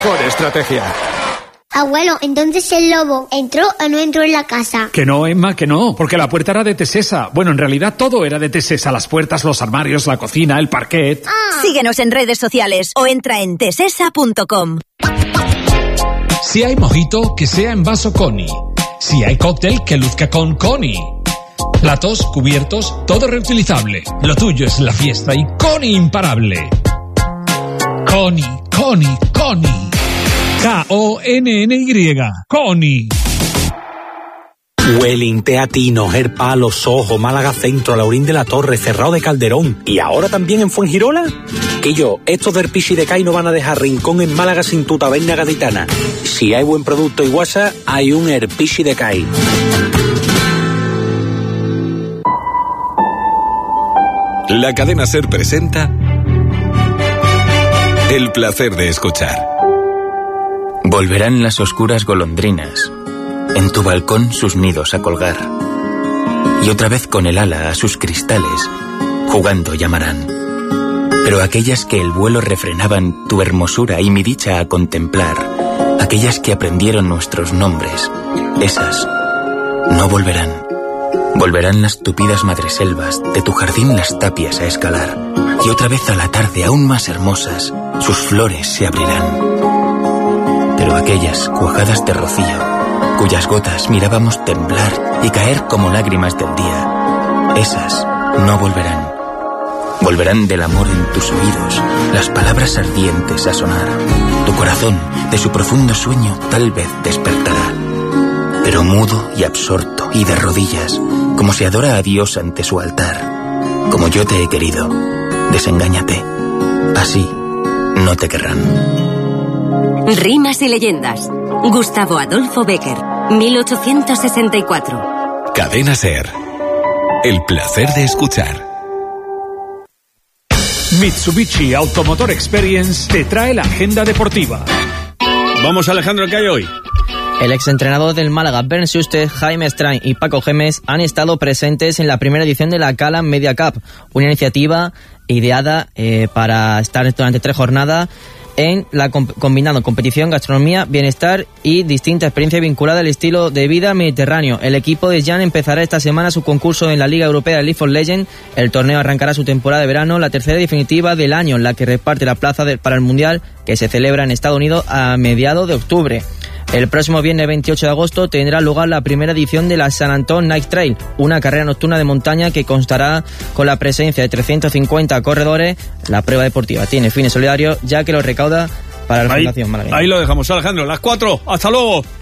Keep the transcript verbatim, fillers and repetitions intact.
Por estrategia. Abuelo, entonces el lobo ¿entró o no entró en la casa? Que no, Emma, que no, porque la puerta era de Tesesa. Bueno, en realidad todo era de Tesesa, las puertas, los armarios, la cocina, el parquet. Ah. Síguenos en redes sociales o entra en tesesa punto com. Si hay mojito, que sea en vaso Coni. Si hay cóctel, que luzca con Coni. Platos, cubiertos, todo reutilizable. Lo tuyo es la fiesta y Coni imparable. Coni, Coni, Coni. K O N N Y. Coni. Welling, Teatino, Herpalo, Soho, Málaga Centro, Laurín de la Torre, Cerrado de Calderón y ahora también en Fuengirola. Que yo, estos del Pichi de Cai no van a dejar rincón en Málaga sin tu taberna gaditana. Si hay buen producto y guasa, hay un Herpichi de Cai. La cadena SER presenta El placer de escuchar. Volverán las oscuras golondrinas, en tu balcón sus nidos a colgar, y otra vez con el ala a sus cristales, jugando llamarán. Pero aquellas que el vuelo refrenaban tu hermosura y mi dicha a contemplar, aquellas que aprendieron nuestros nombres, esas no volverán. Volverán las tupidas madreselvas, de tu jardín las tapias a escalar, y otra vez a la tarde aún más hermosas, sus flores se abrirán. Pero aquellas cuajadas de rocío, cuyas gotas mirábamos temblar y caer como lágrimas del día, esas no volverán. Volverán del amor en tus oídos, las palabras ardientes a sonar. Tu corazón, de su profundo sueño, tal vez despertará. Pero mudo y absorto y de rodillas, como se adora a Dios ante su altar. Como yo te he querido, desengáñate. Así no te querrán. Rimas y leyendas. Gustavo Adolfo Bécquer, mil ochocientos sesenta y cuatro. Cadena SER. El placer de escuchar. Mitsubishi Automotor Experience te trae la agenda deportiva. Vamos, Alejandro, ¿qué hay hoy? El exentrenador del Málaga, Bernd Schuster, Jaime Strain y Paco Gemes han estado presentes en la primera edición de la Cala Media Cup, una iniciativa ideada eh, para estar durante tres jornadas en la comp- combinando competición, gastronomía, bienestar y distinta experiencia vinculada al estilo de vida mediterráneo. El equipo de Jan empezará esta semana su concurso en la Liga Europea de League of Legends. El torneo arrancará su temporada de verano, la tercera y definitiva del año, en la que reparte la plaza de, para el Mundial, que se celebra en Estados Unidos a mediados de octubre. El próximo viernes veintiocho de agosto tendrá lugar la primera edición de la San Antón Night Trail, una carrera nocturna de montaña que constará con la presencia de trescientos cincuenta corredores. La prueba deportiva tiene fines solidarios, ya que lo recauda para la ahí, Fundación Malagueña. Ahí lo dejamos, Alejandro. Las cuatro. ¡Hasta luego!